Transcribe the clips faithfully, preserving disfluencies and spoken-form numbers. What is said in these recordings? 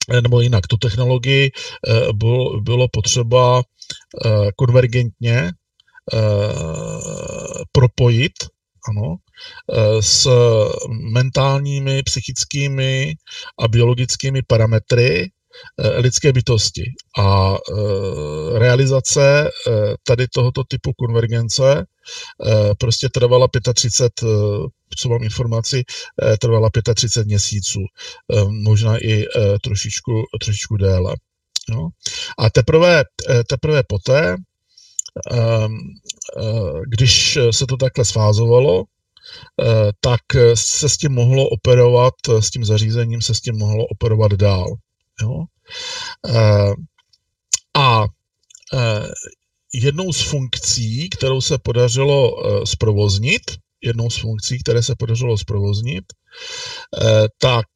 nebo jinak, tu technologii bylo, bylo potřeba konvergentně propojit, ano, s mentálními, psychickými a biologickými parametry lidské bytosti. A realizace tady tohoto typu konvergence prostě trvala třicet pět, co mám informaci, trvala třicet pět měsíců, možná i trošičku, trošičku déle. Jo. A teprve, teprve poté, když se to takhle sfázovalo, tak se s tím mohlo operovat, s tím zařízením se s tím mohlo operovat dál. Jo? A jednou z funkcí, kterou se podařilo zprovoznit, jednou z funkcí, které se podařilo zprovoznit, tak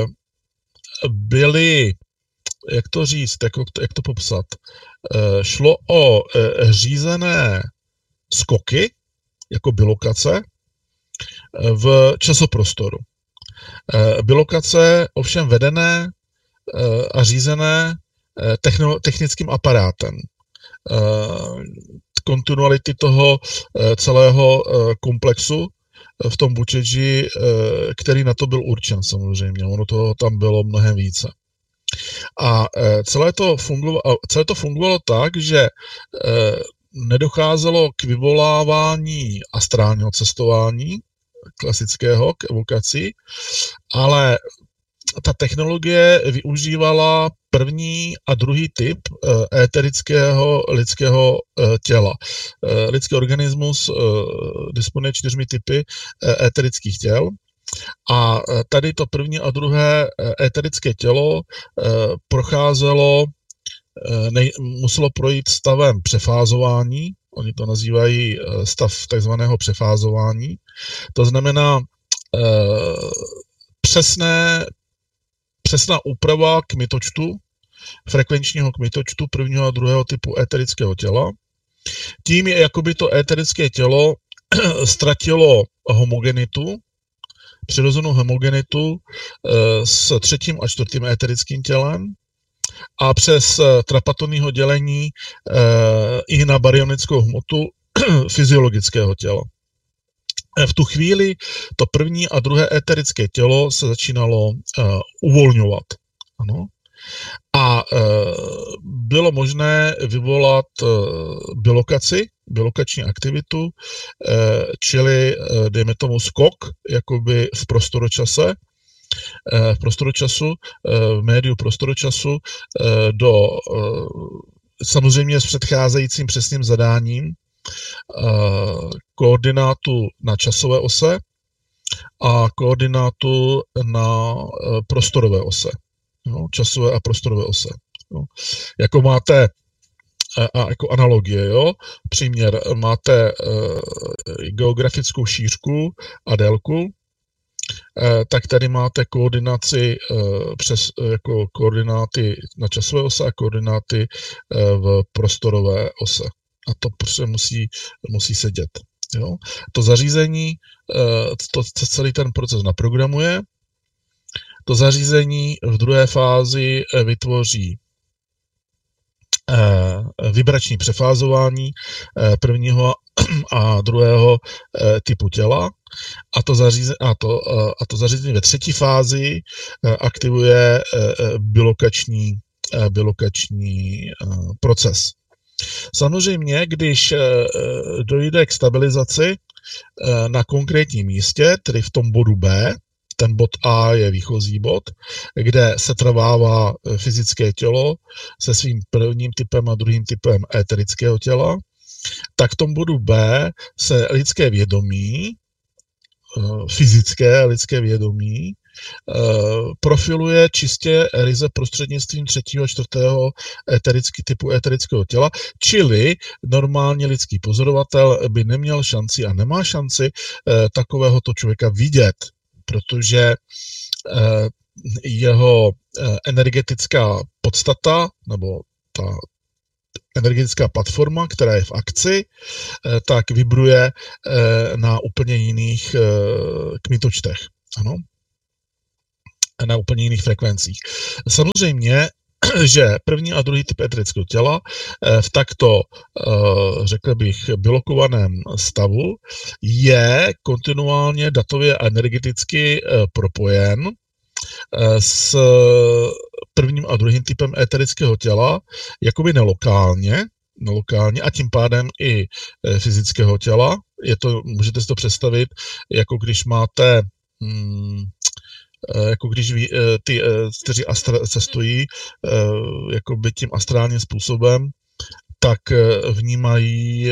byly, jak to říct, jak, jak to popsat, šlo o řízené skoky, jako bilokace, v časoprostoru. Bilokace ovšem vedené a řízené technickým aparátem. Kontinuality toho celého komplexu v tom Bučedži, který na to byl určen samozřejmě. Ono toho tam bylo mnohem více. A celé to fungovalo, celé to fungovalo tak, že nedocházelo k vyvolávání astrálního cestování, klasického, k evokaci, ale ta technologie využívala první a druhý typ éterického lidského těla. Lidský organismus disponuje čtyřmi typy éterických těl a tady to první a druhé éterické tělo procházelo, nej, muselo projít stavem přefázování, oni to nazývají stav takzvaného přefázování, to znamená přesné Přesná úprava kmitočtu, frekvenčního kmitočtu prvního a druhého typu éterického těla. Tím je, jakoby to éterické tělo ztratilo homogenitu, přirozenou homogenitu s třetím a čtvrtým éterickým tělem a přes trapatonního dělení i na baryonickou hmotu fyziologického těla. V tu chvíli to první a druhé éterické tělo se začínalo uh, uvolňovat. Ano. A uh, bylo možné vyvolat uh, bilokaci, bilokační aktivitu, uh, čili, uh, dejme tomu, skok jakoby v prostoročase, uh, v prostoročasu, uh, v médiu prostoročasu uh, do uh, samozřejmě s předcházejícím přesným zadáním koordinátu na časové ose a koordinátu na prostorové ose. No, časové a prostorové ose. No. Jako máte a jako analogie, jo, příměr, máte uh, geografickou šířku a délku, uh, tak tady máte koordinaci uh, přes jako koordináty na časové ose a koordináty uh, v prostorové ose. A to prostě musí, musí sedět. Jo? To zařízení, to, to celý ten proces naprogramuje. To zařízení v druhé fázi vytvoří vibrační přefázování prvního a druhého typu těla. A to, zařízení, a, to, a to zařízení ve třetí fázi aktivuje bilokační, bilokační proces. Samozřejmě, když dojde k stabilizaci na konkrétním místě, tedy v tom bodu B, ten bod A je výchozí bod, kde se trvává fyzické tělo se svým prvním typem a druhým typem éterického těla, tak v tom bodu B se lidské vědomí, fyzické lidské vědomí, profiluje čistě ryze prostřednictvím třetího a čtvrtého éterický, typu éterického těla, čili normálně lidský pozorovatel by neměl šanci a nemá šanci takovéhoto člověka vidět, protože jeho energetická podstata nebo ta energetická platforma, která je v akci, tak vibruje na úplně jiných kmitočtech. Ano. na úplně jiných frekvencích. Samozřejmě, že první a druhý typ eterického těla v takto, řekl bych, bilokovaném stavu je kontinuálně datově a energeticky propojen s prvním a druhým typem eterického těla, jakoby nelokálně, nelokálně a tím pádem i fyzického těla. Je to, můžete si to představit, jako když máte hmm, jako když ví, ty, kteří astra, cestují jakoby tím astrálním způsobem, tak vnímají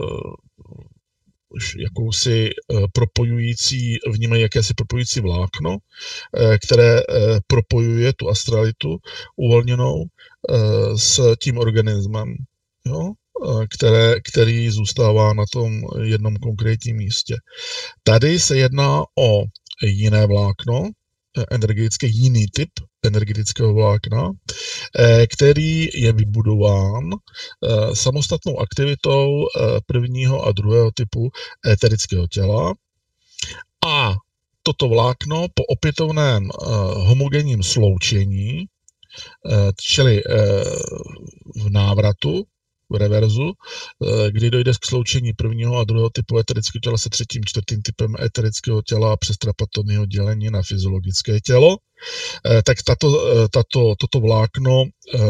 jakousi propojující, vnímají jakési propojující vlákno, které propojuje tu astralitu uvolněnou s tím organismem, jo? Které, který zůstává na tom jednom konkrétním místě. Tady se jedná o jiné vlákno, energetické, jiný typ energetického vlákna, který je vybudován samostatnou aktivitou prvního a druhého typu eterického těla. A toto vlákno po opětovném homogenním sloučení, čili v návratu, v reverzu, kdy dojde k sloučení prvního a druhého typu eterického těla se třetím, čtvrtým typem eterického těla přes trapatonního dělení na fyziologické tělo, tak tato, tato, toto vlákno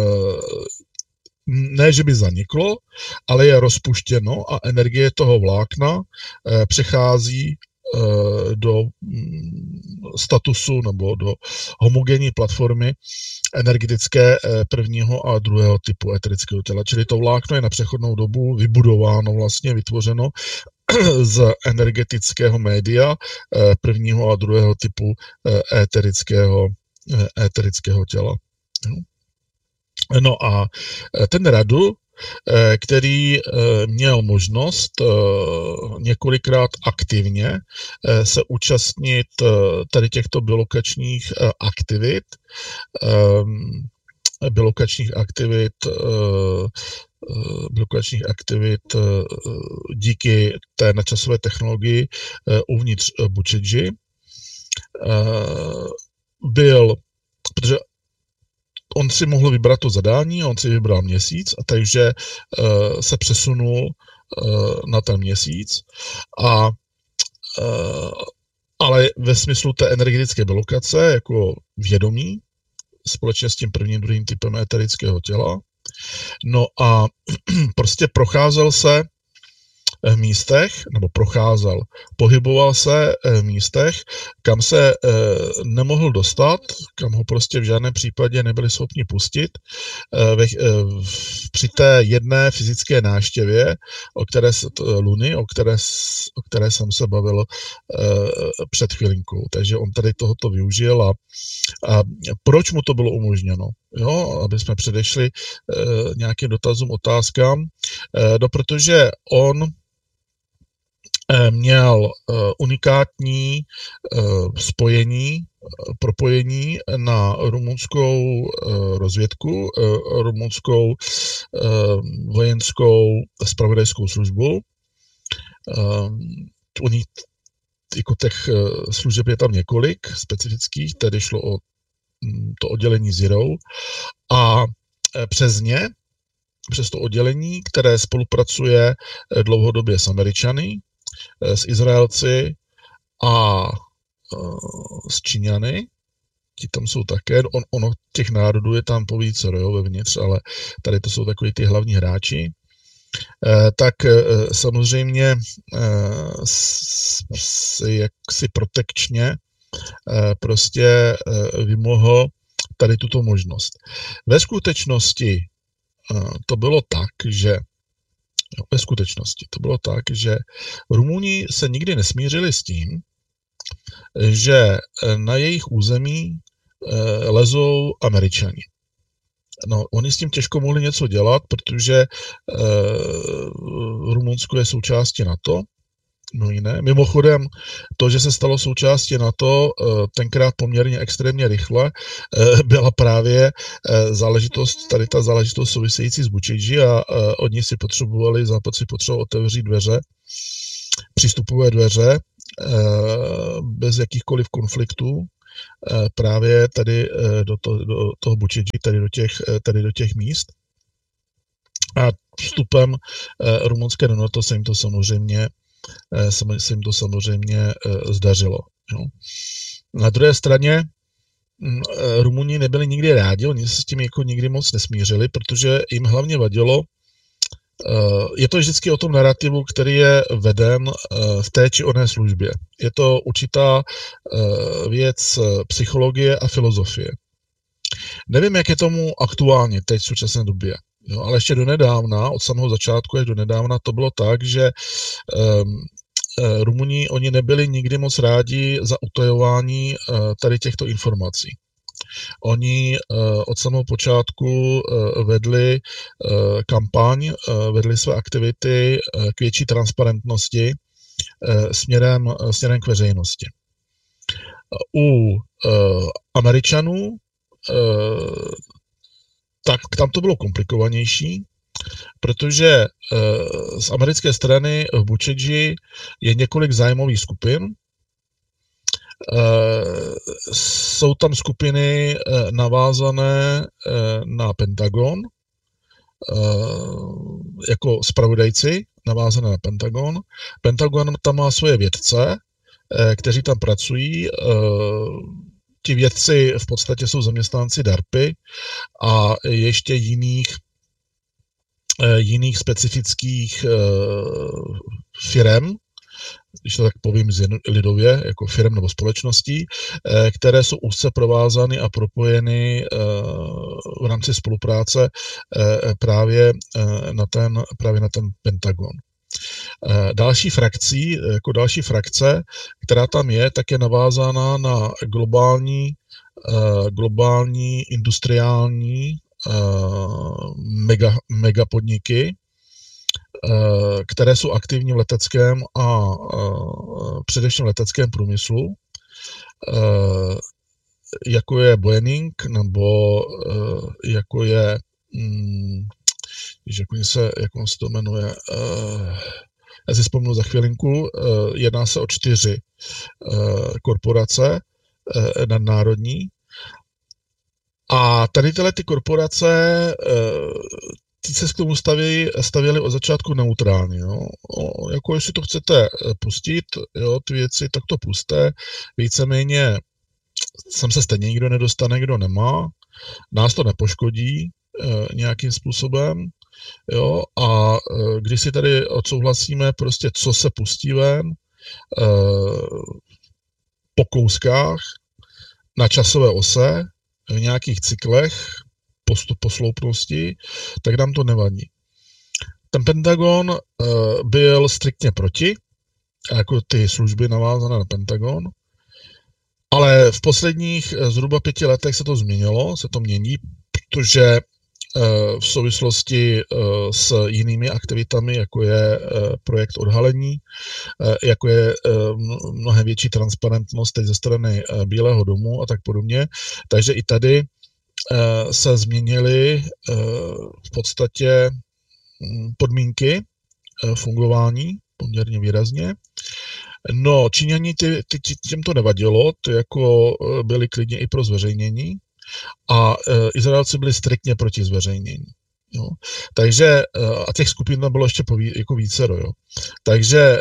ne, že by zaniklo, ale je rozpuštěno a energie toho vlákna přechází do statusu nebo do homogenní platformy energetické prvního a druhého typu eterického těla. Čili to vlákno je na přechodnou dobu vybudováno, vlastně vytvořeno z energetického média prvního a druhého typu eterického, eterického těla. No a ten Radu, který měl možnost několikrát aktivně se účastnit tady těchto bilokačních aktivit, bilokačních aktivit, bilokačních aktivit díky té nadčasové technologii uvnitř Bučedži, byl, protože on si mohl vybrat to zadání, on si vybral měsíc, a takže uh, se přesunul uh, na ten měsíc, a, uh, ale ve smyslu té energetické bilokace jako vědomí, společně s tím prvním, druhým typem eterického těla. No a prostě procházel se v místech, nebo procházel, pohyboval se v místech, kam se nemohl dostat, kam ho prostě v žádném případě nebyli schopni pustit. Při té jedné fyzické návštěvě, o které, Luny, o které, o které jsem se bavil před chvilinkou. Takže on tady tohoto využil. A, a proč mu to bylo umožněno? Jo, aby jsme předešli nějakým dotazům, otázkám. No, protože on měl unikátní spojení, propojení na rumunskou rozvědku, rumunskou vojenskou zpravodajskou službu. U nich jako těch služeb je tam několik specifických, tedy šlo o to oddělení Zero, a přes ně, přes to oddělení, které spolupracuje dlouhodobě s Američany, s Izraelci a s Číňany, ti tam jsou také, on, ono těch národů je tam povíce, jo, vevnitř, ale tady to jsou takový ty hlavní hráči, tak samozřejmě jaksi protekčně prostě vymohl tady tuto možnost. Ve skutečnosti to bylo tak, že ve skutečnosti to bylo tak, že Rumuni se nikdy nesmířili s tím, že na jejich území lezou Američani. No, oni s tím těžko mohli něco dělat, protože Rumunsko je součástí NATO, no jiné. Mimochodem, to, že se stalo součástí NATO tenkrát poměrně extrémně rychle, byla právě záležitost, tady ta záležitost související s Bučedži, a oni si potřebovali, Západ si potřeboval otevřít dveře, přístupové dveře, bez jakýchkoliv konfliktů, právě tady do, to, do toho Bučidži, tady do těch, tady do těch míst. A vstupem rumunské do NATO se jim to samozřejmě, se jim to samozřejmě zdařilo. Jo. Na druhé straně Rumuni nebyli nikdy rádi, oni se s tím jako nikdy moc nesmířili, protože jim hlavně vadilo, je to vždycky o tom narrativu, který je veden v té či oné službě. Je to určitá věc psychologie a filozofie. Nevím, jak je tomu aktuálně teď v současné době, jo, ale ještě do nedávna, od samého začátku až do nedávna, to bylo tak, že um, Rumuni, oni nebyli nikdy moc rádi za utajování tady těchto informací. Oni od samého počátku vedli kampaň, vedli své aktivity k větší transparentnosti směrem, směrem k veřejnosti. U Američanů tak tam to bylo komplikovanější, protože z americké strany v Bučidži je několik zájmových skupin. Jsou tam skupiny navázané na Pentagon, jako zpravodajci navázané na Pentagon. Pentagon tam má svoje vědce, kteří tam pracují. Ti vědci v podstatě jsou zaměstnanci DARPy a ještě jiných jiných specifických firem, když to tak povím lidově, jako firem nebo společností, které jsou úzce provázány a propojeny v rámci spolupráce právě na ten, právě na ten Pentagon. Další frakcí, jako další frakce, která tam je, tak je navázána na globální, globální industriální mega, mega podniky, které jsou aktivní v leteckém a především v leteckém průmyslu, jako je Boeing, nebo jako je, jak se, jak on se to jmenuje, já si vzpomenu za chvilinku, jedná se o čtyři korporace nadnárodní. A tady tyhle ty korporace, ty se k tomu stavěli, stavěli od začátku neutrálně. Jo. O, jako jestli to chcete pustit, jo, ty věci, tak to puste. Víceméně sem se stejně nikdo nedostane, kdo nemá. Nás to nepoškodí e, nějakým způsobem. Jo. A e, když si tady odsouhlasíme prostě, co se pustí ven, e, po kouskách, na časové ose, v nějakých cyklech postup posloupnosti, tak nám to nevadí. Ten Pentagon uh, byl striktně proti, jako ty služby navázané na Pentagon, ale v posledních uh, zhruba pěti letech se to změnilo, se to mění, protože uh, v souvislosti uh, s jinými aktivitami, jako je uh, projekt odhalení, uh, jako je uh, mnohem větší transparentnost teď ze strany uh, Bílého domu a tak podobně, takže i tady se změnily v podstatě podmínky fungování poměrně výrazně. No, Číňani ty, ty, těm to nevadilo, to jako byli klidně i pro zveřejnění a Izraelci byli striktně proti zveřejnění. Jo. Takže, a těch skupin tam bylo ještě poví, jako vícero, jo. Takže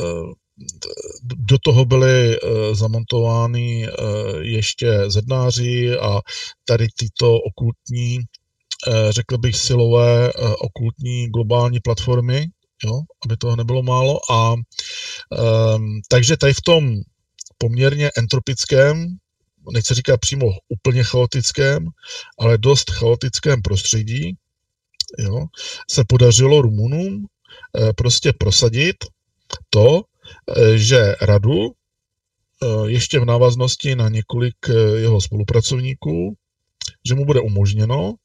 do toho byly zamontovány ještě zednáři a tady tyto okultní, řekl bych, silové okultní globální platformy, jo, aby toho nebylo málo. A um, takže tady v tom poměrně entropickém, nechci říkat přímo úplně chaotickém, ale dost chaotickém prostředí, jo, se podařilo Rumunům prostě prosadit to, že radu ještě v návaznosti na několik jeho spolupracovníků, že mu bude umožněno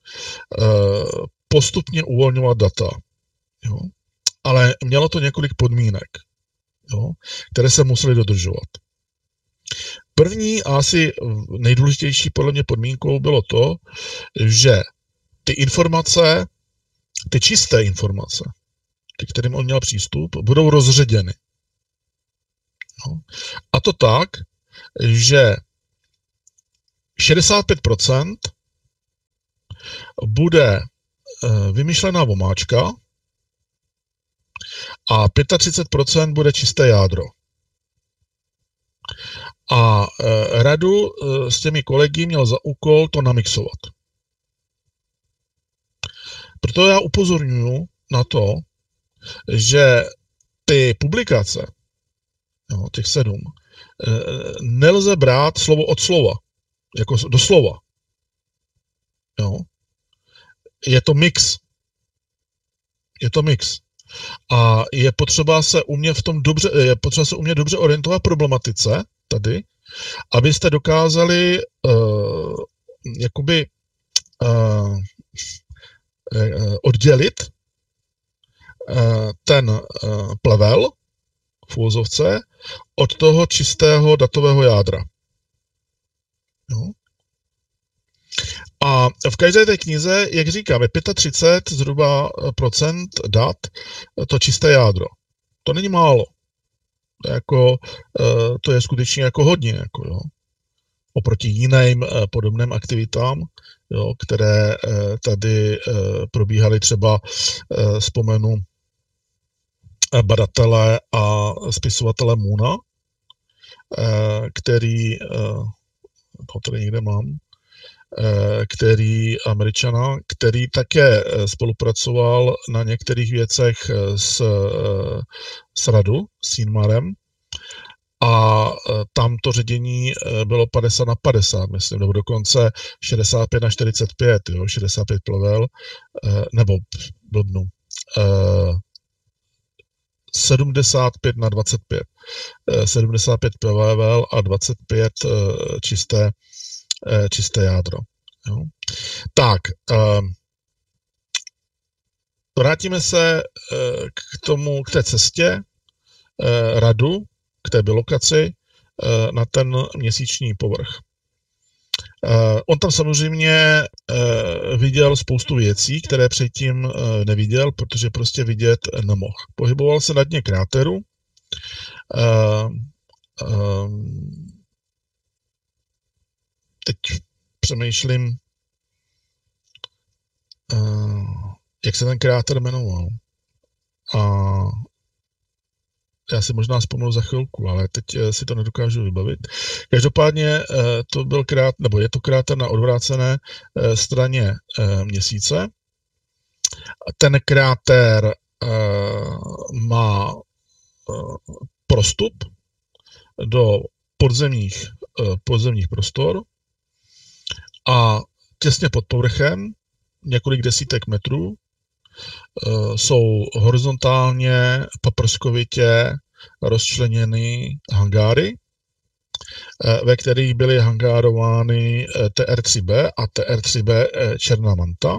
postupně uvolňovat data. Jo? Ale mělo to několik podmínek, jo? Které se musely dodržovat. První a asi nejdůležitější podle mě podmínkou bylo to, že ty informace, ty čisté informace, ty, kterým on měl přístup, budou rozředěny. A to tak, že šedesát pět procent bude vymyšlená omáčka a třicet pět procent bude čisté jádro. A Radu s těmi kolegy měl za úkol to namixovat. Proto já upozorňuji na to, že ty publikace, jo, těch sedm, nelze brát slovo od slova, jako doslova. Jo. Je to mix. Je to mix. A je potřeba se umět v tom dobře, je potřeba se umět dobře orientovat v problematice tady, abyste dokázali uh, jakoby uh, oddělit uh, ten uh, plevel v úvozovce od toho čistého datového jádra. Jo. A v každé té knize, jak říkám, je třicet pět zhruba procent dat to čisté jádro. To není málo. Jako, to je skutečně jako hodně. Jako, jo. Oproti jiným podobným aktivitám, jo, které tady probíhaly, třeba vzpomenu badatele a spisovatele Moona, který, to tady někde mám, který Američana, který také spolupracoval na některých věcech s, s Radu, s Inmarem, a tam to ředění bylo padesát na padesát, myslím, nebo dokonce šedesát pět na čtyřicet pět, jo, šedesát pět plevel, nebo blbnu, sedmdesát pět na dvacet pět, sedmdesát pět plevel a dvacet pět čisté čisté jádro. Jo. Tak, vrátíme se k tomu, k té cestě Radu, k té bilokaci na ten měsíční povrch. On tam samozřejmě viděl spoustu věcí, které předtím neviděl, protože prostě vidět nemohl. Pohyboval se na dně kráteru, teď přemýšlím, uh, jak se ten kráter jmenoval. A já si možná vzpomenu za chvilku, ale teď uh, si to nedokážu vybavit. Každopádně uh, to byl kráter, nebo je to kráter na odvrácené uh, straně uh, měsíce. Ten kráter uh, má uh, prostup do podzemních, uh, podzemních prostor, a těsně pod povrchem, několik desítek metrů, jsou horizontálně paprskovitě rozčleněny hangáry, ve kterých byly hangárovány T R tři B a T R tři B Černá manta.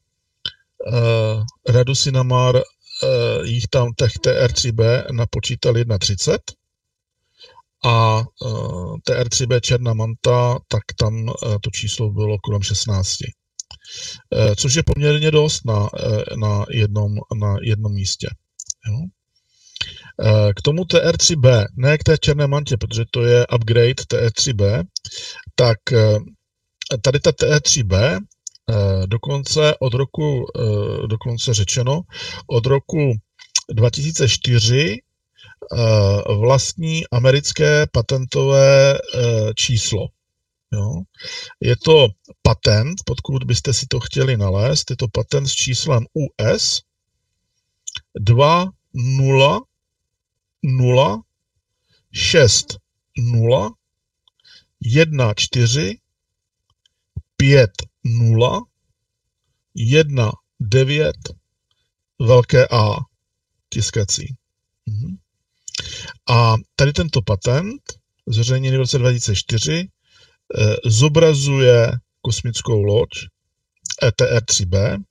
Radu s Inmar jich tam těch T R tři B napočítal třicet jedna a T R tři B Černá manta, tak tam to číslo bylo kolem šestnáct. Což je poměrně dost na, na, jednom, na jednom místě. Jo. K tomu T R tři B, ne k té Černé mantě, protože to je upgrade T R tři B, tak tady ta T R tři B dokonce od roku, dokonce řečeno, od roku dva tisíce čtyři vlastní americké patentové číslo. Jo. Je to patent, pokud byste si to chtěli nalézt, je to patent s číslem U S dva nula nula šest nula jedna čtyři pět nula jedna devět velké A tiskací. Mhm. A tady tento patent, zveřejněný v roce dva tisíce čtyři, eh, zobrazuje kosmickou loď T R tři B eh,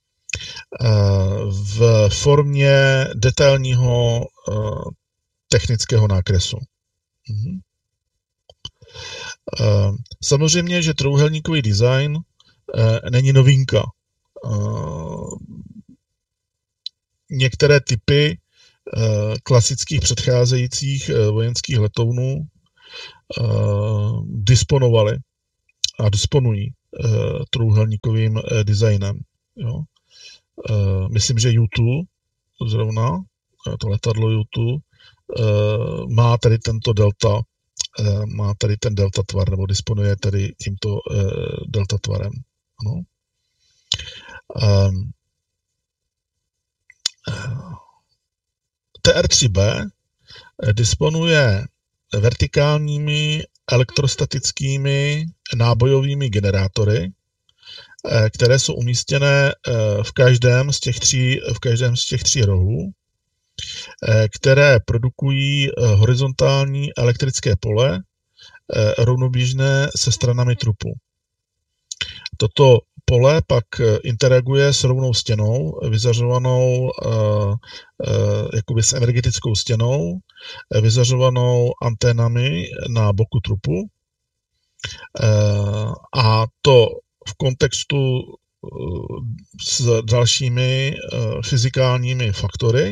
v formě detailního eh, technického nákresu. Mhm. Eh, samozřejmě, že trojúhelníkový design eh, není novinka. Eh, některé typy klasických předcházejících vojenských letounů disponovali a disponují trojúhelníkovým designem. Jo. Myslím, že U dva zrovna, to letadlo U dva, má tady tento delta, má tady ten delta tvar, nebo disponuje tady tímto delta tvarem. Ano. T R tři B disponuje vertikálními elektrostatickými nábojovými generátory, které jsou umístěné v každém z těch tří, v každém z těch tří rohů, které produkují horizontální elektrické pole rovnoběžné se stranami trupu. Toto pole pak interaguje s rovnou stěnou, vyzařovanou jakoby s energetickou stěnou, vyzařovanou anténami na boku trupu, a to v kontextu s dalšími fyzikálními faktory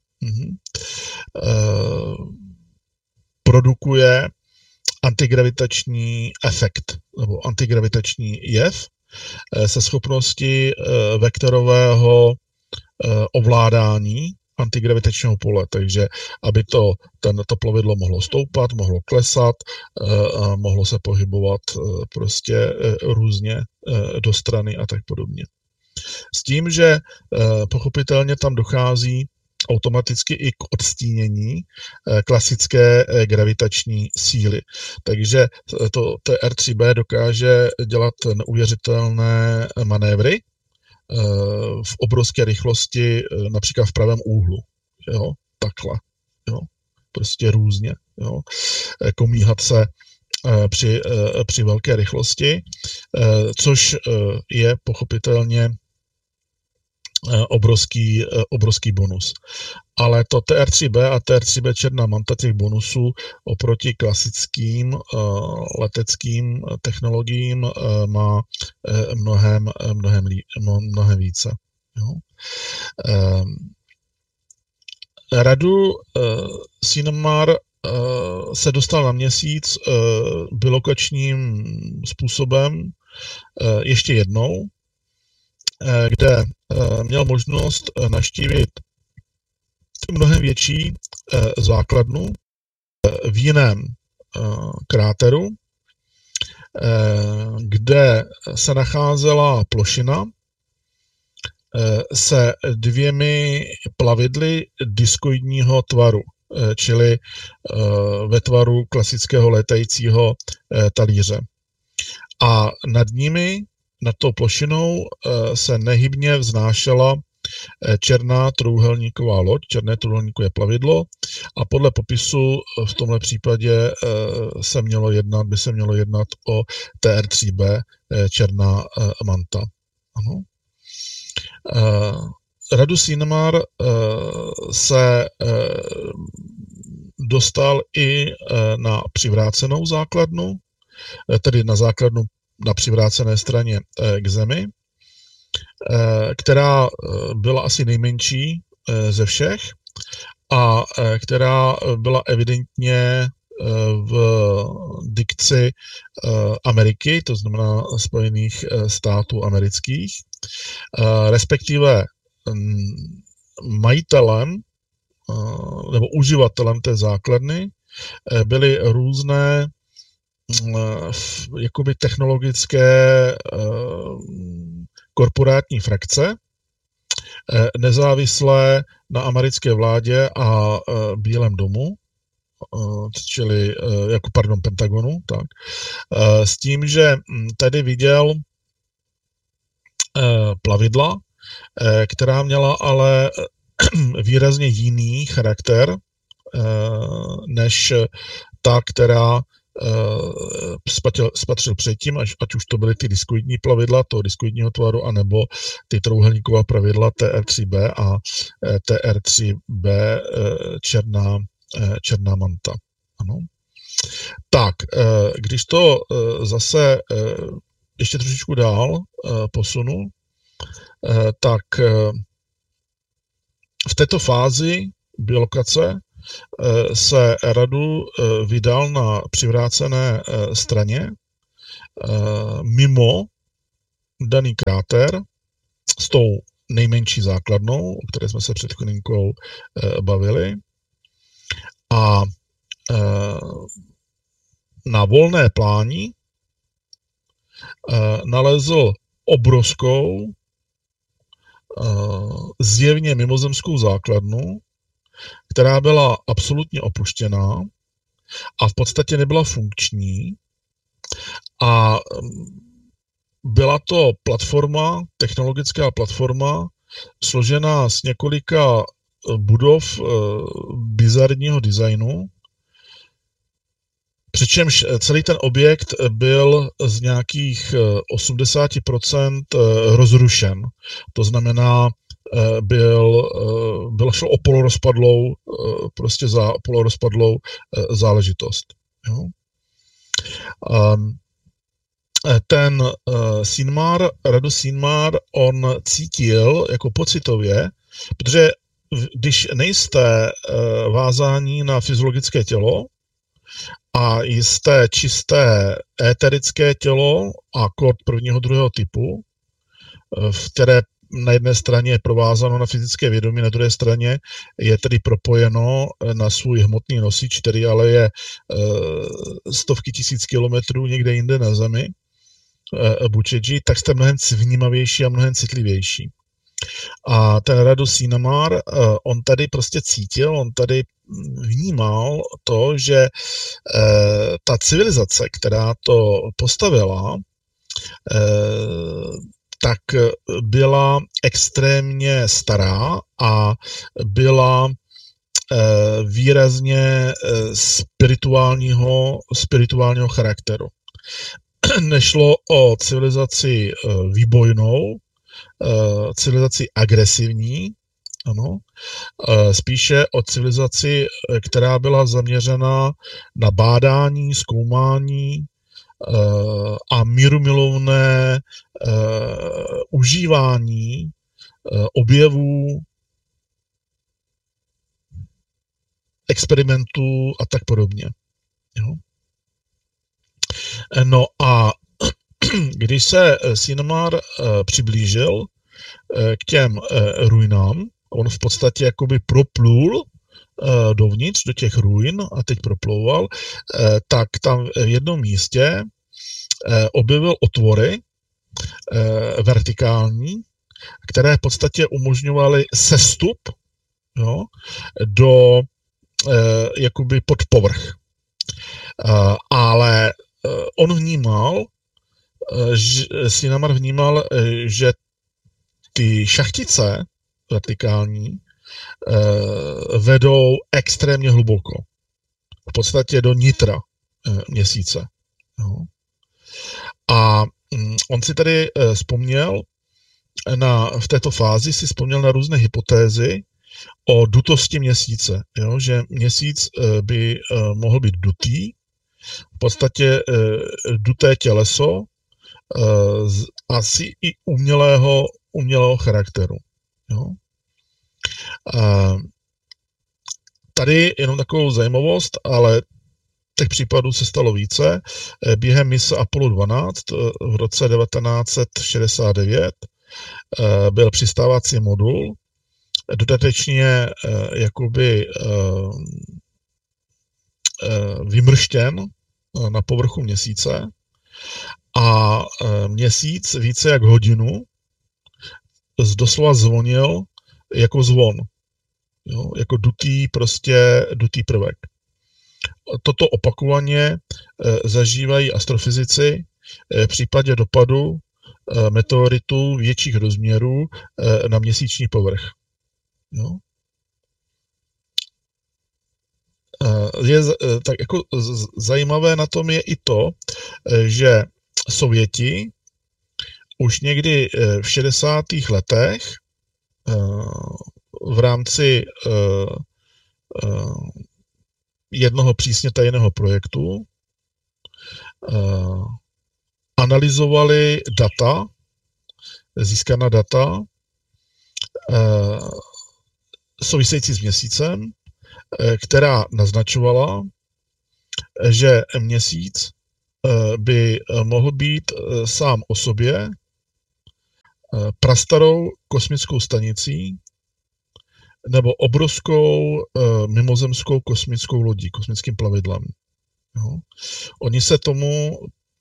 produkuje antigravitační efekt nebo antigravitační jev se schopností vektorového ovládání antigravitačního pole, takže aby to, ten, to plavidlo mohlo stoupat, mohlo klesat, mohlo se pohybovat prostě různě do strany a tak podobně. S tím, že pochopitelně tam dochází automaticky i k odstínění klasické gravitační síly. Takže to T R tři B dokáže dělat neuvěřitelné manévry v obrovské rychlosti, například v pravém úhlu. Jo? Takhle. Jo? Prostě různě. Jo? Komíhat se při, při velké rychlosti, což je pochopitelně obrovský, obrovský bonus. Ale to T R tři B a T R tři B černá manta těch bonusů oproti klasickým leteckým technologiím má mnohem, mnohem, mnohem více. Jo. Radu Sinmar se dostal na měsíc bilokačním způsobem ještě jednou, kde měl možnost navštívit mnohem větší základnu v jiném kráteru, kde se nacházela plošina se dvěmi plavidly diskoidního tvaru, čili ve tvaru klasického létajícího talíře. A nad nimi, nad tou plošinou, se nehybně vznášela černá trojúhelníková loď, černé trojúhelníkové plavidlo, a podle popisu v tomhle případě se mělo jednat, by se mělo jednat o T R tři B černá manta. Ano. Radu Sinmar se dostal i na přivrácenou základnu, tedy na základnu na přivrácené straně k zemi, která byla asi nejmenší ze všech a která byla evidentně v dikci Ameriky, to znamená Spojených států amerických, respektive majitelem nebo uživatelem té základny byly různé jakoby technologické korporátní frakce, nezávislé na americké vládě a Bílém domu, čili jako, pardon, Pentagonu, tak, s tím, že tady viděl plavidla, která měla ale výrazně jiný charakter než ta, která spatřil, spatřil předtím, až, ať už to byly ty diskoidní plavidla toho diskoidního tvaru, anebo ty trojúhelníková pravidla T R tři B a T R tři B černá, černá manta. Ano. Tak, když to zase ještě trošičku dál posunu, tak v této fázi bilokace se Radu vydal na přivrácené straně, mimo daný kráter s tou nejmenší základnou, o které jsme se před chvilinkou bavili. A na volné pláni nalezl obrovskou, zjevně mimozemskou základnu, která byla absolutně opuštěná a v podstatě nebyla funkční. A byla to platforma, technologická platforma, složená z několika budov bizarního designu, přičemž celý ten objekt byl z nějakých osmdesát procent rozrušen. To znamená, byl, bylo šlo o polorozpadlou, prostě za polorozpadlou záležitost. Jo? Ten Sinmar, Rado Sinmar, on cítil jako pocitově, protože když nejste vázáni na fyziologické tělo a jste čisté éterické tělo a kód prvního, druhého typu, v které na jedné straně je provázáno na fyzické vědomí, na druhé straně je tedy propojeno na svůj hmotný nosič, který ale je e, stovky tisíc kilometrů někde jinde na Zemi, e, Bučedži, tak jste mnohem vnímavější a mnohem citlivější. A ten Rado Sinmar, e, on tady prostě cítil, on tady vnímal to, že e, ta civilizace, která to postavila, e, tak byla extrémně stará a byla výrazně spirituálního, spirituálního charakteru. Nešlo o civilizaci výbojnou, civilizaci agresivní, ano, spíše o civilizaci, která byla zaměřena na bádání, zkoumání a mírumilovné uh, užívání uh, objevů, experimentů a tak podobně. Jo? No a když se Sinmar uh, přiblížil uh, k těm uh, ruinám, on v podstatě jakoby proplul uh, dovnitř do těch ruin a teď proplouval, uh, tak tam v jednom místě objevil otvory eh, vertikální, které v podstatě umožňovaly sestup, jo, do eh, jakoby pod povrch. Eh, ale eh, on vnímal, eh, že, Sinmar vnímal, eh, že ty šachtice vertikální eh, vedou extrémně hluboko. V podstatě do nitra eh, měsíce. Jo. A on si tady vzpomněl, na, v této fázi si vzpomněl na různé hypotézy o dutosti měsíce, jo? Že měsíc by mohl být dutý, v podstatě duté těleso, asi i umělého, umělého charakteru. Jo? A tady jenom takovou zajímavost, ale těch případů se stalo více. Během mise Apollo dvanáct v roce devatenáct set šedesát devět byl přistávací modul dodatečně jakoby vymrštěn na povrchu měsíce a měsíc více jak hodinu doslova zvonil jako zvon. Jo, jako dutý, prostě dutý prvek. Toto opakovaně zažívají astrofyzici v případě dopadu meteoritů větších rozměrů na měsíční povrch. Jo? Je tak jako zajímavé na tom je i to, že Sověti už někdy v šedesátých letech v rámci jednoho přísně tajného projektu analyzovali data, získaná data související s měsícem, která naznačovala, že měsíc by mohl být sám o sobě prastarou kosmickou stanicí nebo obrovskou mimozemskou kosmickou lodí, kosmickým plavidlem. Jo. Oni se tomu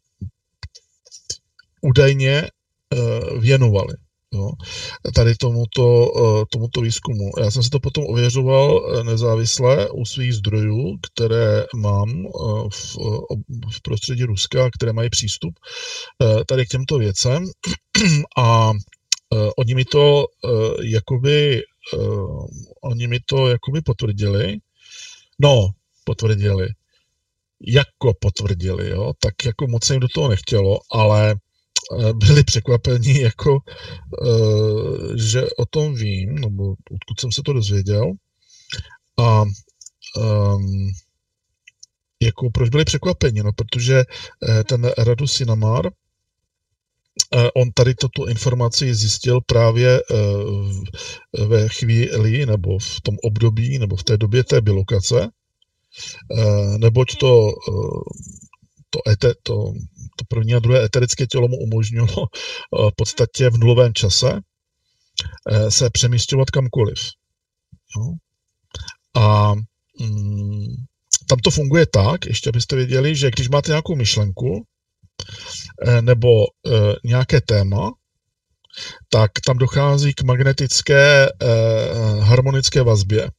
údajně věnovali. Jo. Tady tomuto, tomuto výzkumu. Já jsem si to potom ověřoval nezávisle u svých zdrojů, které mám v, v prostředí Ruska, které mají přístup tady k těmto věcem. A oni mi to jakoby, oni mi to jakoby potvrdili. No, potvrdili. Jako potvrdili, jo, tak jako moc se jim do toho nechtělo, ale byli překvapeni, jako, že o tom vím, nebo odkud jsem se to dozvěděl. A um, jako proč byli překvapeni? No, protože ten Radu Sinamar, on tady tuto informaci zjistil právě ve chvíli, nebo v tom období, nebo v té době té bilokace, neboť to, to, ete, to, to první a druhé eterické tělo mu umožnilo v podstatě v nulovém čase se přemísťovat kamkoliv. Jo? A mm, tam to funguje tak, ještě abyste věděli, že když máte nějakou myšlenku nebo nějaké téma, tak tam dochází k magnetické harmonické vazbě.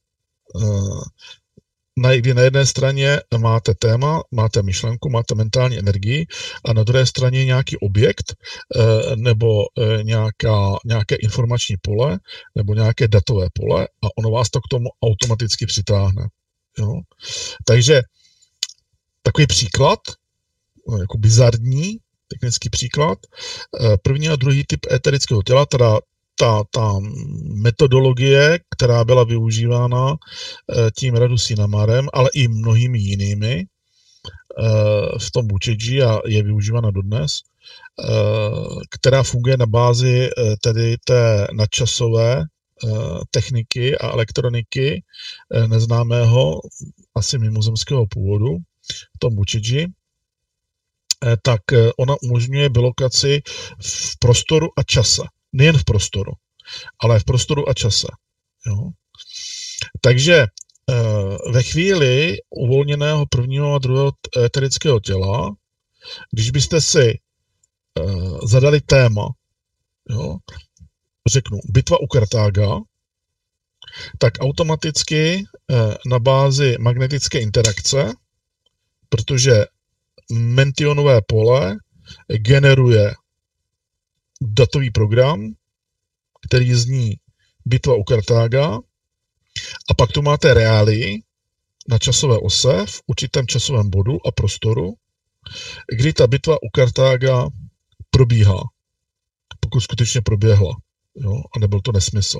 Na, kdy na jedné straně máte téma, máte myšlenku, máte mentální energii a na druhé straně nějaký objekt nebo nějaká, nějaké informační pole nebo nějaké datové pole a ono vás to k tomu automaticky přitáhne. Jo? Takže takový příklad, jako bizarní technický příklad, první a druhý typ éterického těla, teda Ta, ta metodologie, která byla využívána tím Radu Sinamarem, ale i mnohými jinými v tom Bučedži a je využívána dodnes, která funguje na bázi tedy té nadčasové techniky a elektroniky neznámého, asi mimozemského původu v tom Bučedži, tak ona umožňuje bilokaci v prostoru a čase. Nejen v prostoru, ale v prostoru a čase. Jo? Takže ve chvíli uvolněného prvního a druhého éterického těla, když byste si zadali téma, jo, řeknu bitva u Kartága, tak automaticky na bázi magnetické interakce, protože mentionové pole generuje datový program, který zní bitva u Kartága, a pak tu máte reálii na časové ose v určitém časovém bodu a prostoru, kdy ta bitva u Kartága probíhá, pokud skutečně proběhla, jo, a nebyl to nesmysl.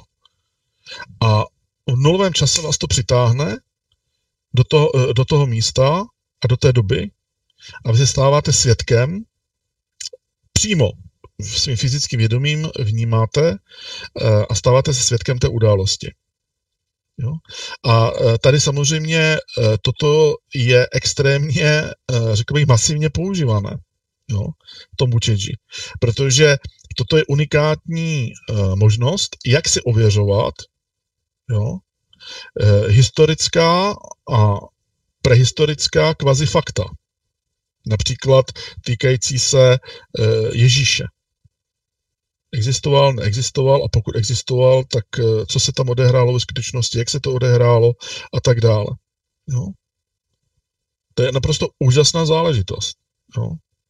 A v nulovém čase vás to přitáhne do toho, do toho místa a do té doby a vy se stáváte svědkem přímo svým fyzickým vědomím vnímáte a stáváte se svědkem té události. Jo? A tady samozřejmě toto je extrémně, řekl bych, masivně používané, jo, v tom Bučedži. Protože toto je unikátní možnost, jak si ověřovat, jo, historická a prehistorická kvazifakta. Například týkající se Ježíše. Existoval, neexistoval a pokud existoval, tak co se tam odehrálo ve skutečnosti, jak se to odehrálo a tak dále. Jo? To je naprosto úžasná záležitost. Jo?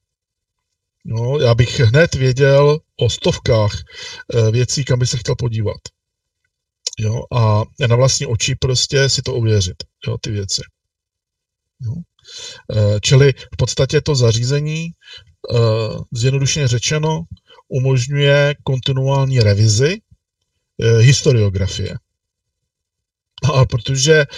Jo, já bych hned věděl o stovkách věcí, kam by se chtěl podívat. Jo? A na vlastní oči prostě si to ověřit, jo, ty věci. Jo? Čili v podstatě to zařízení, zjednodušeně řečeno, umožňuje kontinuální revizi eh, historiografie. A protože eh,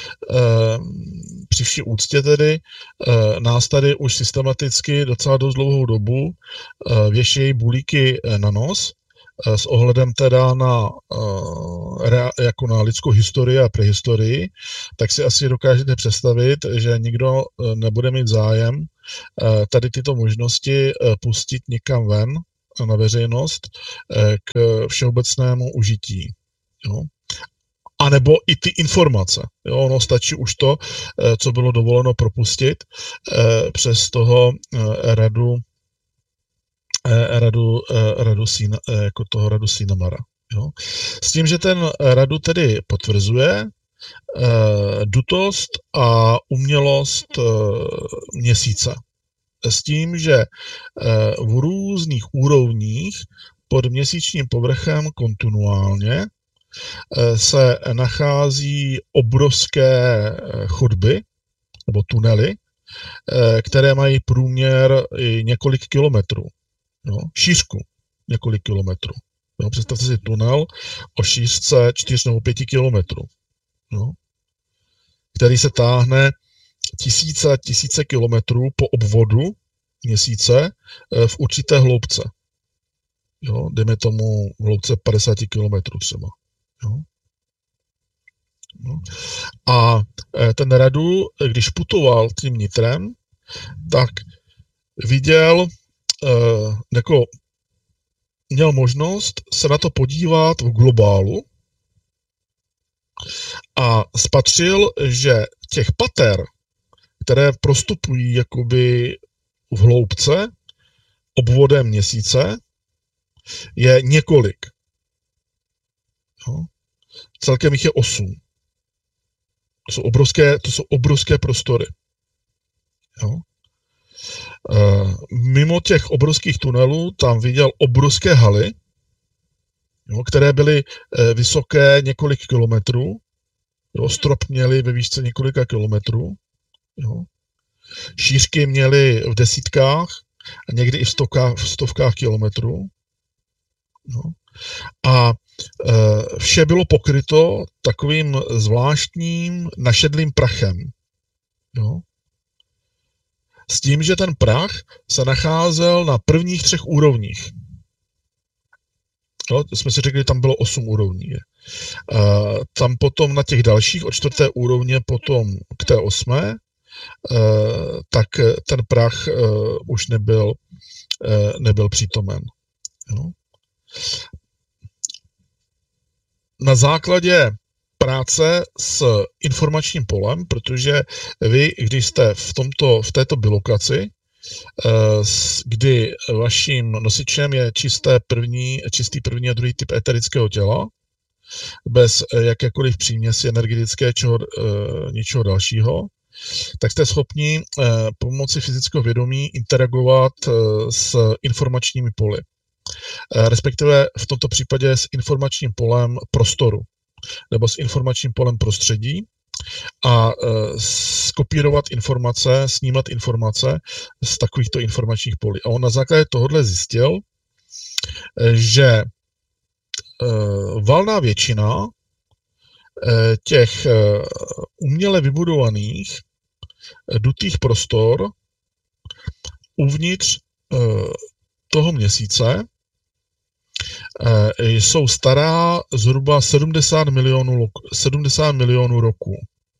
při vší úctě tedy eh, nás tady už systematicky docela dost dlouhou dobu eh, věšejí bulíky eh, na nos eh, s ohledem teda na, eh, rea, jako na lidskou historii a prehistorii, tak si asi dokážete představit, že nikdo eh, nebude mít zájem tady tyto možnosti pustit někam ven na veřejnost k všeobecnému užití. Jo. A nebo i ty informace. Jo, ono stačí už to, co bylo dovoleno propustit přes toho radu radu, radu Sína, jako toho radu Sinamara. Jo. S tím, že ten radu tedy potvrzuje dutost a umělost měsíce. S tím, že v různých úrovních pod měsíčním povrchem kontinuálně se nachází obrovské chodby nebo tunely, které mají průměr i několik kilometrů. Jo, šířku několik kilometrů. Jo, představte si tunel o šířce čtyři nebo pět kilometrů, jo, který se táhne tisíce tisíce kilometrů po obvodu měsíce v určité hloubce. Jo, dejme tomu v hloubce padesát kilometrů třeba. Jo. No. A ten Radu, když putoval tím nitrem, tak viděl, jako měl možnost se na to podívat v globálu a spatřil, že těch pater, které prostupují jakoby v hloubce obvodem měsíce, je několik. Jo. Celkem jich je osm. To jsou obrovské, to jsou obrovské prostory. Jo. E, mimo těch obrovských tunelů tam viděl obrovské haly, jo, které byly e, vysoké několik kilometrů. Jo, strop měli ve výšce několika kilometrů. Jo. Šířky měly v desítkách a někdy i v stovkách, v stovkách kilometrů. Jo. A e, vše bylo pokryto takovým zvláštním našedlým prachem. Jo. S tím, že ten prach se nacházel na prvních třech úrovních. Jo, jsme si řekli, že tam bylo osm úrovní. E, tam potom na těch dalších, od čtvrté úrovně potom k té osmé, e, tak ten prach e, už nebyl, e, nebyl přítomen. Jo. Na základě práce s informačním polem, protože vy, když jste v, tomto, v této bilokaci, kdy vaším nosičem je čisté první, čistý první a druhý typ eterického těla, bez jakékoliv příměsi energetické, čeho, ničeho dalšího, tak jste schopni pomocí fyzického vědomí interagovat s informačními poli. Respektive v tomto případě s informačním polem prostoru nebo s informačním polem prostředí a skopírovat informace, snímat informace z takovýchto informačních polí. A on na základě tohohle zjistil, že valná většina těch uměle vybudovaných dutých prostor uvnitř toho měsíce jsou stará zhruba sedmdesát milionů, sedmdesát milionů roků.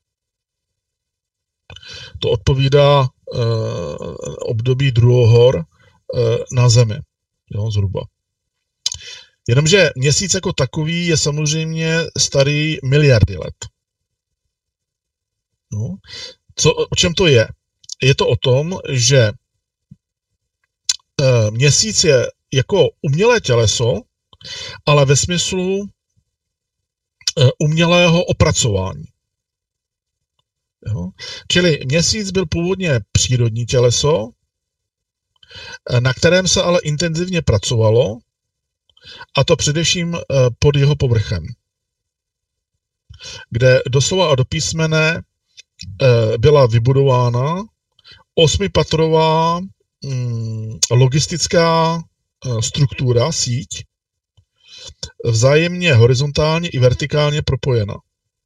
To odpovídá uh, období druhohor uh, na Zemi. Jo, zhruba. Jenomže měsíc jako takový je samozřejmě starý miliardy let. No. Co, o čem to je? Je to o tom, že uh, měsíc je jako umělé těleso, ale ve smyslu uh, umělého opracování. Jo? Čili měsíc byl původně přírodní těleso, na kterém se ale intenzivně pracovalo, a to především pod jeho povrchem, kde doslova a do písmene byla vybudována osmipatrová logistická struktura, síť, vzájemně horizontálně i vertikálně propojena.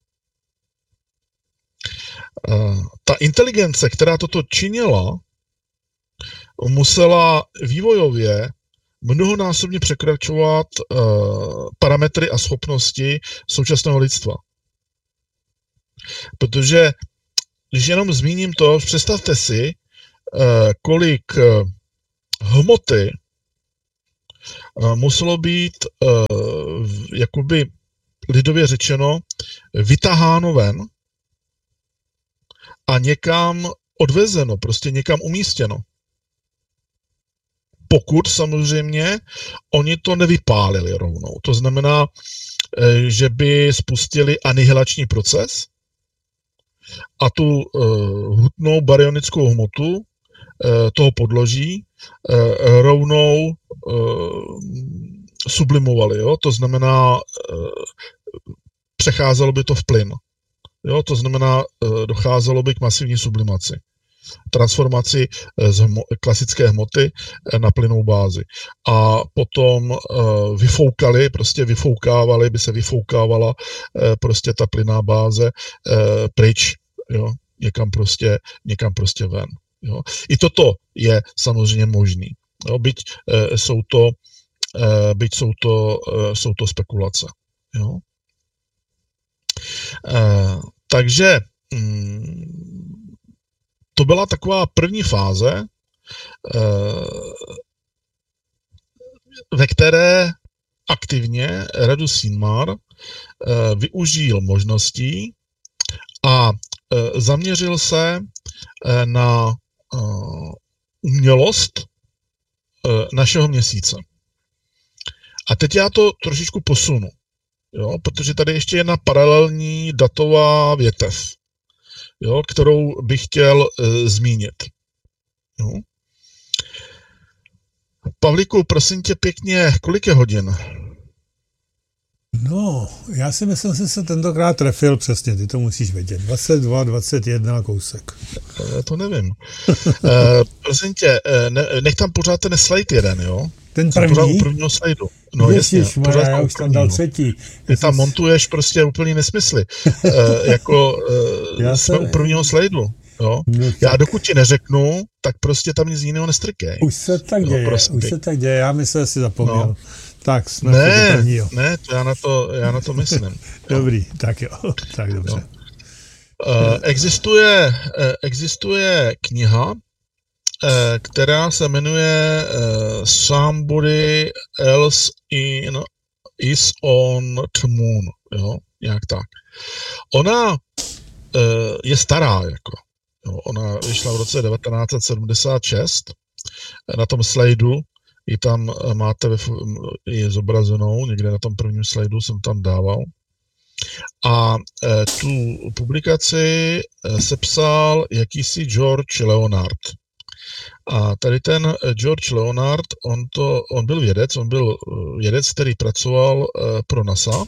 Ta inteligence, která toto činila, musela vývojově mnohonásobně překračovat uh, parametry a schopnosti současného lidstva. Protože, když jenom zmíním to, představte si, kolik hmoty muselo být, jakoby lidově řečeno, vytaháno ven a někam odvezeno, prostě někam umístěno. Pokud samozřejmě oni to nevypálili rovnou. To znamená, že by spustili anihilační proces a tu uh, hutnou baryonickou hmotu uh, toho podloží uh, rovnou uh, sublimovali. Jo? To znamená, uh, přecházelo by to v plyn. Jo? To znamená, uh, docházelo by k masivní sublimaci. Transformaci z hmo- klasické hmoty na plynnou bázi. A potom uh, vyfoukali, prostě vyfoukávali, by se vyfoukávala uh, prostě ta plynná báze uh, pryč, jo, někam prostě, někam prostě ven. Jo. I toto je samozřejmě možný. Jo, byť uh, jsou to, uh, byť jsou to, uh, jsou to spekulace. Jo. Uh, takže mm, to byla taková první fáze, ve které aktivně Radu Sinmar využil možností a zaměřil se na umělost našeho měsíce. A teď já to trošičku posunu, jo, protože tady ještě je jedna paralelní datová větev, jo, kterou bych chtěl e, zmínit. Jo. Pavlíku, prosím tě pěkně, kolik je hodin? No, já si myslím, že se tentokrát trefil přesně, ty to musíš vědět. dvacet dva, dvacet jedna kousek. E, to nevím. e, prosím tě, ne, nech tam pořád ten slide jeden, jo? Ten první? Pořád u prvního slajdu. No jasně, pořád já už tam dal třetí. Ty tam montuješ prostě úplný nesmysly. e, jako e, já jsme jsem... u prvního slajdu. Jo? No, já dokud ti neřeknu, tak prostě tam nic jiného nestrkej. Už se tak děje, jo, prostě. už se tak děje, já myslel, že si zapomněl. No. Tak, jsme ne, prvního. Ne, to já na to, já na to myslím. Dobrý, tak jo, tak dobře. No. E, existuje, existuje kniha, která se jmenuje uh, Somebody Else in, is on the Moon, jo, nějak tak. Ona uh, je stará, jako. Jo, ona vyšla v roce devatenáct set sedmdesát šest, na tom slajdu ji tam máte je zobrazenou, někde na tom prvním slajdu jsem tam dával. A uh, tu publikaci uh, sepsal jakýsi George Leonard. A tady ten George Leonard, on, to, on byl vědec, on byl vědec, který pracoval uh, pro NASA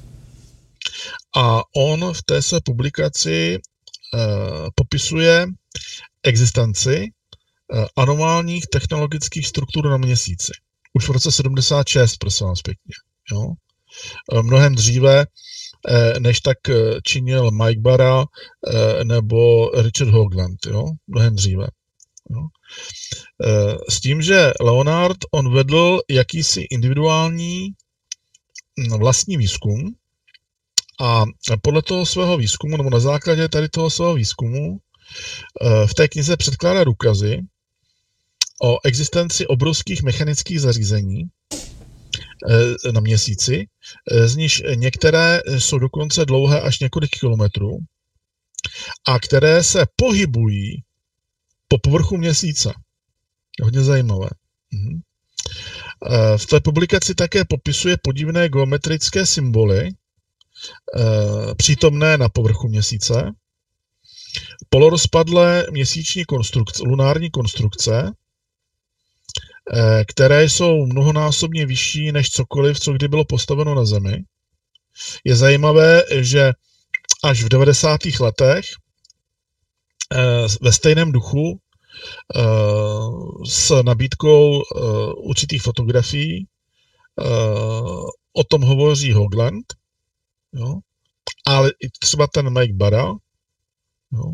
a on v té své publikaci uh, popisuje existenci uh, anomálních technologických struktur na Měsíci. Už v roce sedmdesát šest, prosím vás pěkně. Jo? Uh, mnohem dříve, uh, než tak činil Mike Barra uh, nebo Richard Hoagland. Jo? Mnohem dříve. Jo? S tím, že Leonard, on vedl jakýsi individuální vlastní výzkum a podle toho svého výzkumu, nebo na základě tady toho svého výzkumu, v té knize předkládá důkazy o existenci obrovských mechanických zařízení na Měsíci, z nichž některé jsou dokonce dlouhé až několik kilometrů a které se pohybují po povrchu Měsíce. Hodně zajímavé. Mhm. V té publikaci také popisuje podivné geometrické symboly přítomné na povrchu Měsíce, polorozpadlé měsíční konstrukce, lunární konstrukce, které jsou mnohonásobně vyšší než cokoliv, co kdy bylo postaveno na Zemi. Je zajímavé, že až v devadesátých letech ve stejném duchu s nabídkou určitých fotografií o tom hovoří Hoagland, jo, ale i třeba ten Mike Barra, jo,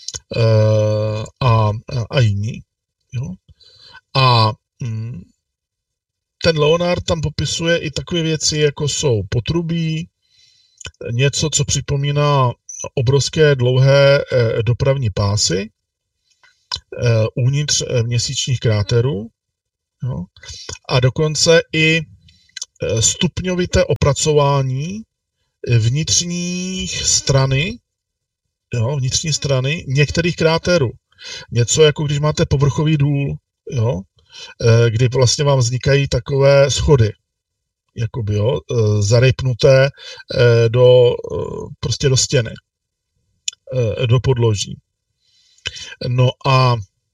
a, a jiní. Jo. A ten Leonard tam popisuje i takové věci, jako jsou potrubí, něco, co připomíná obrovské dlouhé dopravní pásy, uvnitř měsíčních kráterů, jo, a dokonce i stupňovité opracování vnitřních strany, jo, vnitřní strany některých kráterů. Něco jako když máte povrchový důl, jo, kdy vlastně vám vznikají takové schody, jakoby, jo, zarejpnuté do, prostě do stěny, do podloží. No a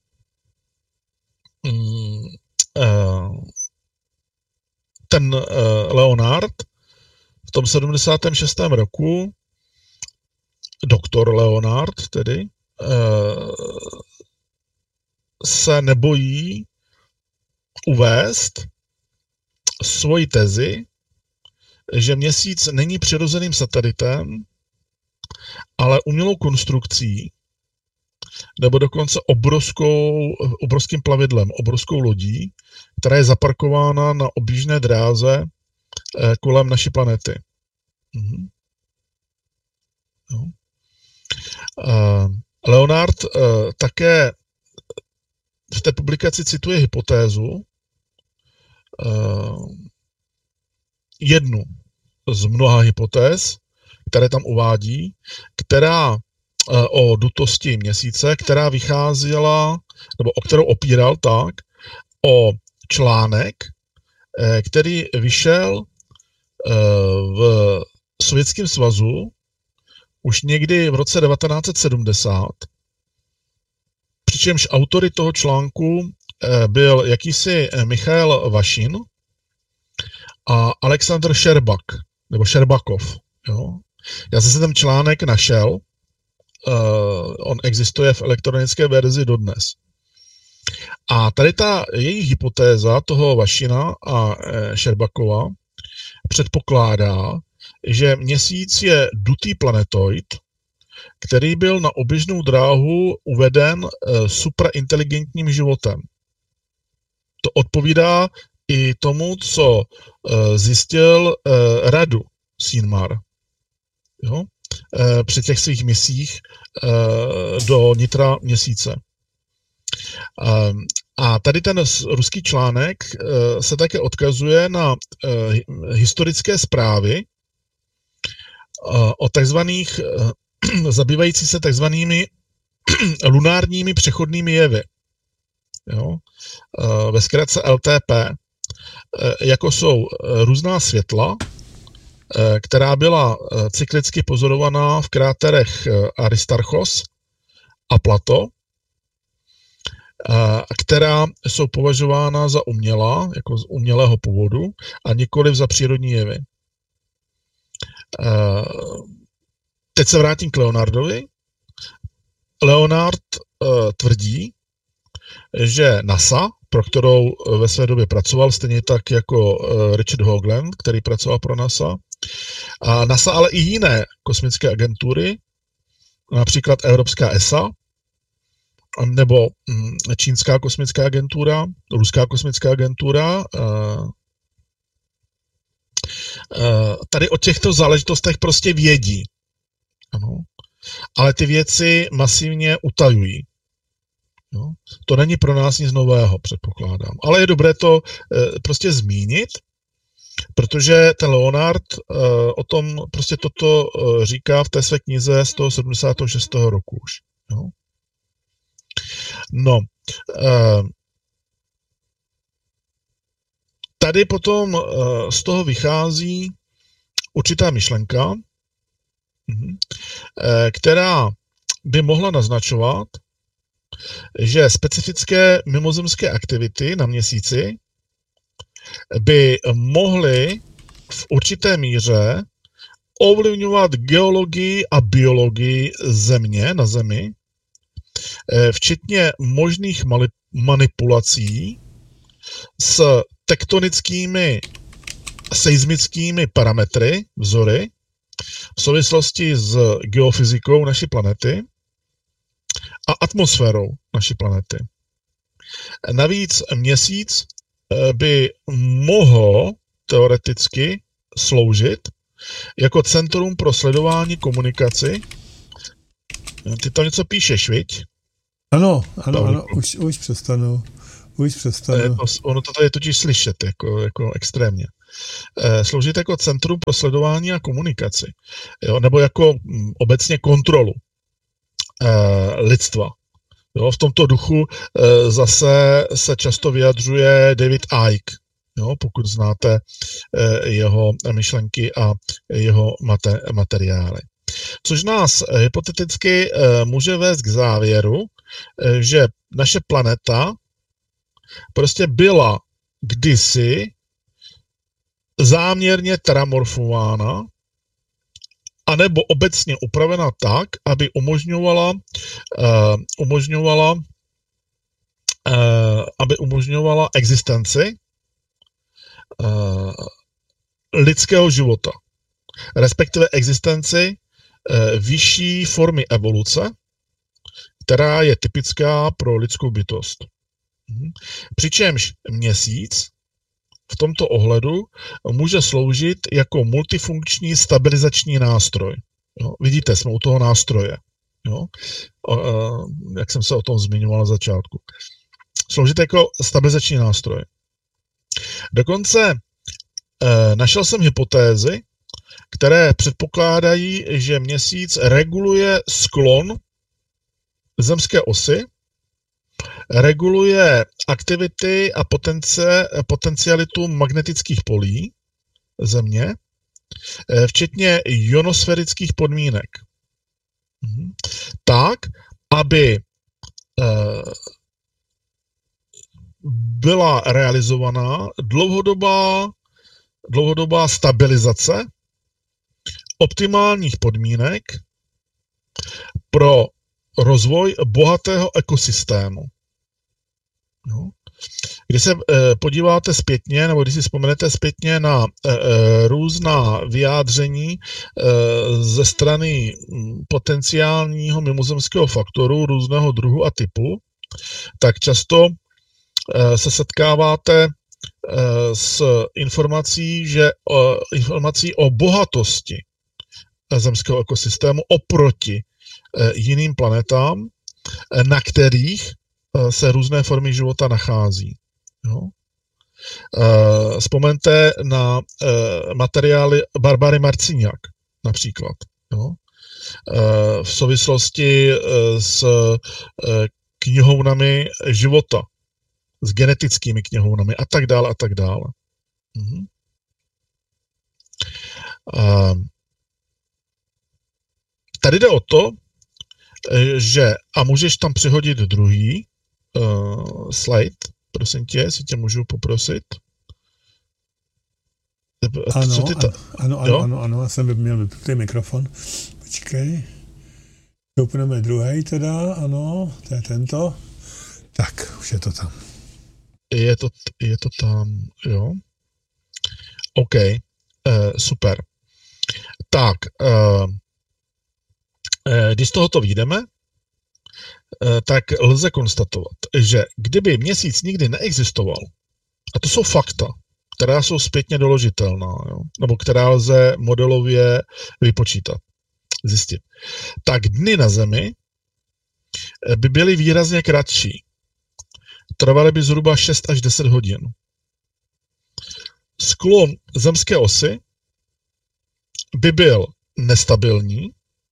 ten Leonard v tom sedmdesátém šestém roku, doktor Leonard tedy, se nebojí uvést svoji tezi, že Měsíc není přirozeným satelitem, ale umělou konstrukcí, nebo dokonce obrovskou, obrovským plavidlem, obrovskou lodí, která je zaparkována na objížděné dráze kolem naší planety. Mhm. Jo. Leonard také v té publikaci cituje hypotézu, jednu z mnoha hypotéz, které tam uvádí, která o dutosti Měsíce, která vycházela, nebo o kterou opíral tak, o článek, který vyšel v Sovětském svazu už někdy v roce devatenáct set sedmdesát, přičemž autory toho článku byl jakýsi Michail Vašin a Alexander Šerbak, nebo Šerbakov. Jo. Já jsem si ten článek našel, uh, on existuje v elektronické verzi dodnes. A tady ta jejich hypotéza toho Vašina a e, Šerbakova předpokládá, že Měsíc je dutý planetoid, který byl na oběžnou dráhu uveden e, suprainteligentním životem. To odpovídá i tomu, co e, zjistil e, Radu Sínmar, jo? E, při těch svých misích e, do nitra Měsíce. E, a tady ten ruský článek e, se také odkazuje na e, historické zprávy e, o takzvaných, e, zabývající se takzvanými lunárními přechodnými jevy. Jo? E, ve zkratce L T P, e, jako jsou různá světla, e, která byla cyklicky pozorovaná v kráterech Aristarchos a Plato, která jsou považována za umělá, jako z umělého původu, a nikoliv za přírodní jevy. Teď se vrátím k Leonardovi. Leonard tvrdí, že NASA, pro kterou ve své době pracoval, stejně tak jako Richard Hoagland, který pracoval pro NASA, a NASA, ale i jiné kosmické agentury, například Evropská E S A, nebo čínská kosmická agentura, ruská kosmická agentura. Tady o těchto záležitostech prostě vědí. Ano. Ale ty věci masivně utajují. Jo. To není pro nás nic nového, předpokládám. Ale je dobré to prostě zmínit, protože ten Leonard o tom prostě toto říká v té své knize z toho sedmdesátého šestého roku už. Jo. No, tady potom z toho vychází určitá myšlenka, která by mohla naznačovat, že specifické mimozemské aktivity na Měsíci by mohly v určité míře ovlivňovat geologii a biologii Země na Zemi, včetně možných manipulací s tektonickými seismickými parametry, vzory, v souvislosti s geofyzikou naší planety a atmosférou naší planety. Navíc Měsíc by mohl teoreticky sloužit jako centrum pro sledování komunikaci. Ty tam něco píšeš, viď? Ano, ano, ano, už, už přestanu. Už přestanu. Ono to tady je totiž slyšet, jako, jako extrémně. Slouží jako centrum pro sledování a komunikaci, jo, nebo jako m, obecně kontrolu e, lidstva. Jo, v tomto duchu e, zase se často vyjadřuje David Icke, jo, pokud znáte e, jeho myšlenky a jeho mate, materiály. Což nás hypoteticky e, může vést k závěru, e, že naše planeta prostě byla kdysi záměrně teramorfována anebo obecně upravena tak, aby umožňovala, uh, umožňovala, uh, aby umožňovala existenci uh, lidského života, respektive existenci uh, vyšší formy evoluce, která je typická pro lidskou bytost. Mhm. Přičemž měsíc v tomto ohledu může sloužit jako multifunkční stabilizační nástroj. Jo? Vidíte, jsme u toho nástroje. Jo? O, o, jak jsem se o tom zmiňoval na začátku. Sloužit jako stabilizační nástroj. Dokonce e, našel jsem hypotézy, které předpokládají, že měsíc reguluje sklon zemské osy, reguluje aktivity a potence, potencialitu magnetických polí Země, včetně ionosférických podmínek. Tak, aby byla realizovaná dlouhodobá, dlouhodobá stabilizace optimálních podmínek pro rozvoj bohatého ekosystému. No. Když se e, podíváte zpětně, nebo když si vzpomenete zpětně na e, e, různá vyjádření e, ze strany potenciálního mimozemského faktoru různého druhu a typu, tak často e, se setkáváte e, s informací, že e, informací o bohatosti zemského ekosystému oproti e, jiným planetám, e, na kterých se různé formy života nachází. Jo? E, vzpomeňte na e, materiály Barbary Marciniak například. Jo? E, v souvislosti e, s e, knihovnami života, s genetickými knihovnami a tak dále a tak dále. Mhm. E, tady jde o to, že, a můžeš tam přihodit druhý Uh, slide, prosím tě, jestli tě můžu poprosit. Ano, ta... ano, ano, ano, ano, já jsem měl vypnutý mikrofon. Počkej. Doupneme druhý teda, ano, to je tento. Tak, už je to tam. Je to, je to tam, jo. OK, uh, super. Tak, uh, když z tohoto vyjdeme, tak lze konstatovat, že kdyby měsíc nikdy neexistoval, a to jsou fakta, která jsou zpětně doložitelná, jo, nebo která lze modelově vypočítat, zjistit, tak dny na Zemi by byly výrazně kratší. Trvaly by zhruba šest až deset hodin. Sklon zemské osy by byl nestabilní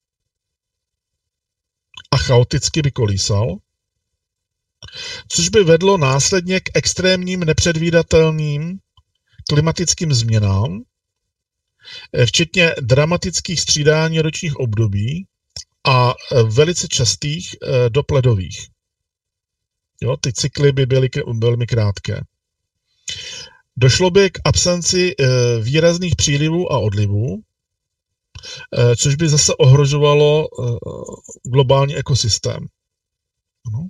a chaoticky by kolísal, což by vedlo následně k extrémním nepředvídatelným klimatickým změnám, včetně dramatických střídání ročních období a velice častých dopledových. Jo, ty cykly by byly velmi krátké. Došlo by k absenci výrazných přílivů a odlivů, což by zase ohrožovalo globální ekosystém. No.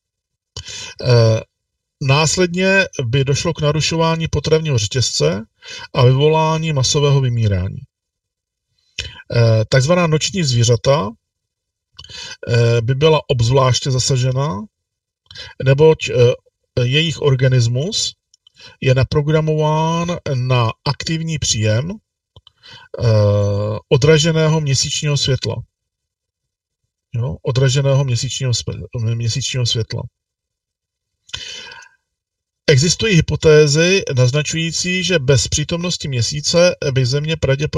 Následně by došlo k narušování potravního řetězce a vyvolání masového vymírání. Takzvaná noční zvířata by byla obzvláště zasažena, neboť jejich organismus je naprogramován na aktivní příjem odraženého měsíčního světla. jo, odraženého měsíčního, měsíčního světla. Existují hypotézy naznačující, že bez přítomnosti měsíce by Země pravděpodobně